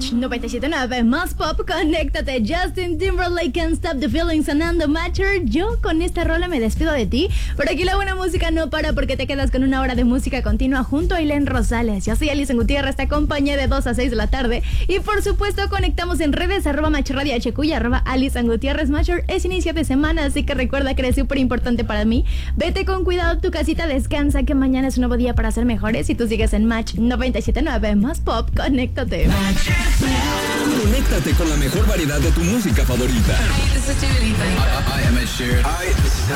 Match 97.9, más pop, conéctate. Justin Timberlake, Can't Stop the Feeling, sonando Matcher. Yo con esta rola me despido de ti. Por aquí la buena música no para porque te quedas con una hora de música continua junto a Ailén Rosales. Yo soy Alison Gutiérrez, te acompañé de 2 a 6 de la tarde. Y por supuesto conectamos en redes @MatchRadioHQ y @Alison Gutiérrez. Matcher es inicio de semana, así que recuerda que eres súper importante para mí. Vete con cuidado a tu casita, descansa, que mañana es un nuevo día para ser mejores. Y tú sigues en Match 97.9, más pop, conéctate. Conéctate con la mejor variedad de tu música favorita. Hi, this is Dua Lipa. I am Ed Sheeran. Hi, this is